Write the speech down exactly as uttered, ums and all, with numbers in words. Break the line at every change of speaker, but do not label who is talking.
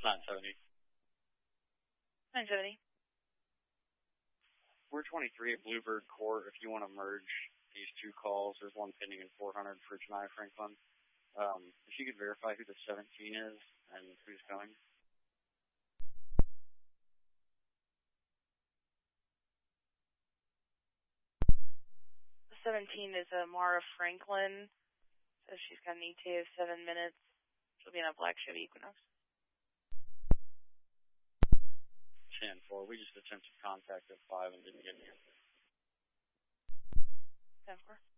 nine seventy.
nine seventy.
We're twenty-three at Bluebird Court. If you want to merge these two calls, there's one pending in four hundred for Janiyah Franklin. Um, if you could verify who the seventeen is and who's coming.
The seventeen is uh, Mara Franklin. Says she's got an E T A of seven minutes. She'll be in a black Chevy Equinox.
ten four. We just attempted contact at five and didn't get any.
ten four.